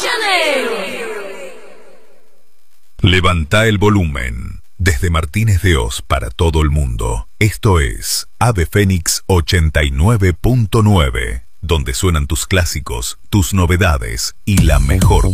Janeiro. Levanta el volumen. Desde Martínez de Oz para todo el mundo, esto es Ave Fénix 89.9, donde suenan tus clásicos, tus novedades y la mejor